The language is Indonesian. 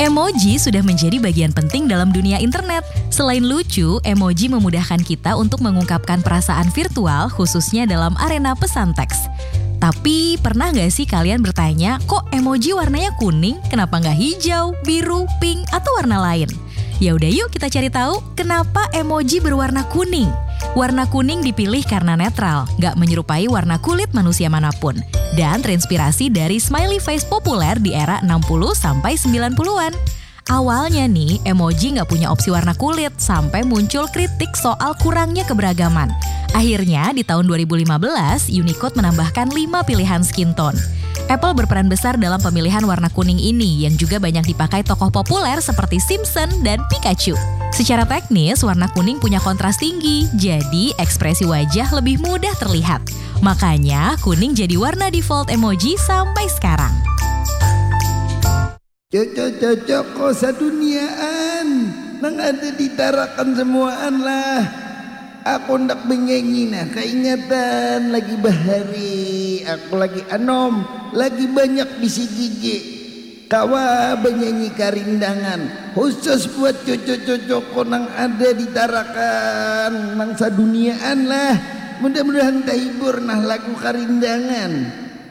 Emoji sudah menjadi bagian penting dalam dunia internet. Selain lucu, emoji memudahkan kita untuk mengungkapkan perasaan virtual khususnya dalam arena pesan teks. Tapi pernah nggak sih kalian bertanya, kok emoji warnanya kuning? Kenapa nggak hijau, biru, pink, atau warna lain? Ya udah yuk kita cari tahu kenapa emoji berwarna kuning. Warna kuning dipilih karena netral, nggak menyerupai warna kulit manusia manapun. Dan terinspirasi dari smiley face populer di era 60-90-an. Awalnya nih, emoji nggak punya opsi warna kulit sampai muncul kritik soal kurangnya keberagaman. Akhirnya di tahun 2015, Unicode menambahkan 5 pilihan skin tone. Apple berperan besar dalam pemilihan warna kuning ini yang juga banyak dipakai tokoh populer seperti Simpson dan Pikachu. Secara teknis, warna kuning punya kontras tinggi, jadi ekspresi wajah lebih mudah terlihat. Makanya, kuning jadi warna default emoji sampai sekarang. Cocok-cocok kok saduniaan, nang ada ditarakan semuaan lah. Aku ndak bengenyi nah, keingatan lagi bahari, aku lagi anom, lagi banyak bisi gigi. Kawa benyanyi karindangan, khusus buat cocok-cocok kok nang ada ditarakan, nang saduniaan lah. Mudah-mudahan terhibur nah lagu karindangan.